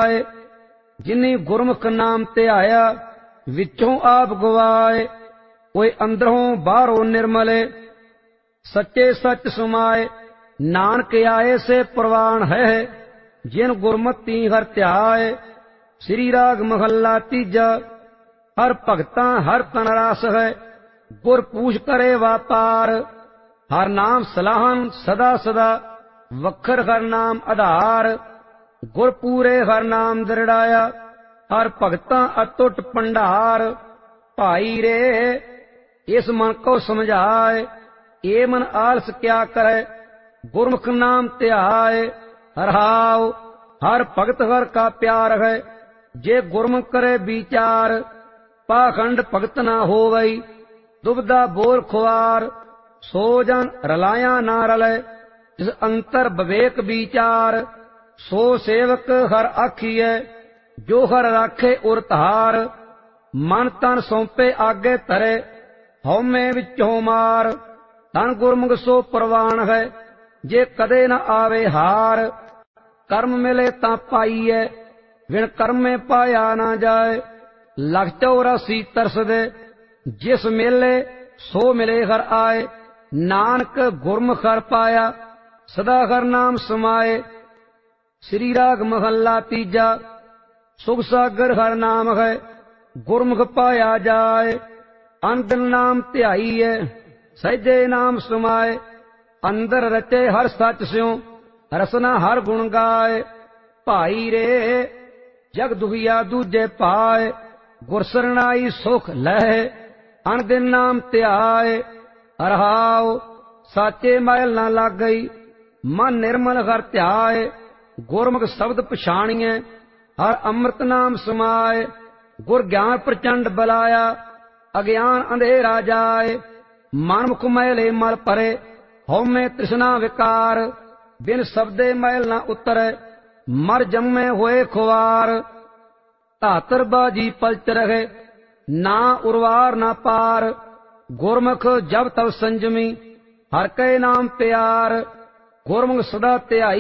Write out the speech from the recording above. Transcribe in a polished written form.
ਜਾਏ। ਜਿਨੀ ਗੁਰਮੁਖ ਨਾਮ ਧਿਆਇਆ ਵਿੱਚੋਂ ਆਪ ਗਵਾਏ। ਕੋਈ ਅੰਦਰੋਂ ਬਾਹਰੋਂ ਨਿਰਮਲੇ ਸੱਚੇ ਸੱਚ ਸਮਾਏ। ਨਾਨਕ ਆਏ ਸੇ ਪ੍ਰਵਾਨ ਹੈ ਜਿਨ ਗੁਰਮਤਿ ਹਰ ਧਿਆਏ। ਸ੍ਰੀ ਰਾਗ ਮਹੱਲਾ ਤੀਜਾ। ਹਰ ਭਗਤਾਂ ਹਰ ਤਨ ਰਾਸ ਹੈ ਗੁਰ ਪੂਛ ਕਰੇ ਵਾਪਾਰ। ਹਰ ਨਾਮ ਸਲਾਹਨ ਸਦਾ ਸਦਾ ਵਖਰ ਹਰ ਨਾਮ ਆਧਾਰ। ਗੁਰ ਪੂਰੇ ਹਰ ਨਾਮ ਦ੍ਰਿੜਾਇਆ ਹਰ ਭਗਤਾਂ ਅਤੁੱਟ ਭੰਡਾਰ। ਭਾਈ ਰੇ ਇਸ ਮਨ ਕੋ ਸਮਝਾਏ ਇਹ ਮਨ ਆਲਸ ਕਿਆ ਕਰੇ ਗੁਰਮੁਖ ਨਾਮ ਧਿਆਏ। ਰਹਾਉ ਹਰ ਭਗਤ ਹਰ ਕਾ ਪਿਆਰ ਹੈ ਜੇ ਗੁਰਮੁਖ ਕਰੇ ਵਿਚਾਰ। ਪਾਖੰਡ ਭਗਤ ਨਾ ਹੋਵਈ ਦੁਬਦਾ ਬੋਲ ਖੁਆਰ। ਸੋ ਜਨ ਰਲਾਇਆ ਨਾ ਰਲੇ ਜਿਸ ਅੰਤਰ ਵਿਵੇਕ ਵਿਚਾਰ। ਸੋ ਸੇਵਕ ਹਰ ਆਖੀਐ ਜੋ ਹਰ ਰਾਖੇ ਉਰ ਧਾਰ। ਮਨ ਤਨ ਸੌਂਪੇ ਆਗੇ ਧਰੇ ਹਉਮੈ ਵਿੱਚੋਂ ਮਾਰ। ਤਨ ਗੁਰਮੁਖ ਸੋ ਪ੍ਰਵਾਨ ਹੈ ਜੇ ਕਦੇ ਨ ਆਵੇ ਹਾਰ। ਕਰਮ ਮਿਲੇ ਤਾਂ ਪਾਈਐ ਵਿਣ ਕਰਮੇ ਪਾਇਆ ਨਾ ਜਾਏ। ਲਖ 84 ਤਰਸਦੇ ਜਿਸ ਮੇਲੇ ਸੋ ਮਿਲੇ ਹਰ ਆਏ। ਨਾਨਕ ਗੁਰਮੁਖ ਹਰ ਪਾਇਆ ਸਦਾ ਹਰ ਨਾਮ ਸਮਾਏ। ਸ੍ਰੀ ਰਾਗ ਮਹੱਲਾ ਤੀਜਾ। ਸੁਖ ਸਾਗਰ ਹਰ ਨਾਮ ਹੈ ਗੁਰਮੁਖ ਪਾਇਆ ਜਾਏ। ਅੰਦਰ ਨਾਮ ਧਿਆਈਐ ਸਹਿਜੇ ਨਾਮ ਸਮਾਏ। ਅੰਦਰ ਰਚੇ ਹਰ ਸੱਚ ਸਿਉ ਰਸਨਾ ਹਰ ਗੁਣ ਗਾਏ। ਭਾਈ ਰੇ ਜਗ ਦੁਖੀਆ ਦੂਜੇ ਪਾਏ ਗੁਰ ਸਰਣਾਈ ਸੁਖ ਲਹਿ ਅਨਦਿਨ ਨਾਮ ਧਿਆਏ। ਰਹਾਉ ਸਾਚੇ ਮੈਲ ਨਾ ਲਾਗਈ ਮਨ ਨਿਰਮਲ ਹਰ ਧਿਆਏ। ਗੁਰਮੁਖ ਸ਼ਬਦ ਪਛਾਣੀਐ ਹਰ ਅੰਮ੍ਰਿਤ ਨਾਮ ਸਮਾਏ। ਗੁਰ ਗਿਆਨ ਪ੍ਰਚੰਡ ਬਲਾਇਆ ਅਗਿਆਨ ਅੰਧੇਰਾ ਜਾਏ। ਮਨ ਮੁਖ ਮੈਲੇ ਮਲ ਪਰੇ ਹਉਮੈ ਤ੍ਰਿਸ਼ਨਾ ਵਿਕਾਰ। ਬਿਨ ਸ਼ਬਦੇ ਮੈਲ ਨਾ ਉਤਰੈ ਮਰ ਜੰਮੇ ਹੋਏ ਖੁਆਰ। ਧਾਤਰ ਬਾਜੀ ਪਲਚ ਰਹੇ ਨਾ ਉਰਵਾਰ ਨਾ ਪਾਰ। ਗੁਰਮੁਖ ਜਬ ਤਬ ਸੰਜਮੀ ਹਰ ਕੈ ਨਾਮ ਪਿਆਰ। ਗੁਰਮੁਖ ਸਦਾ ਧਿਆਈ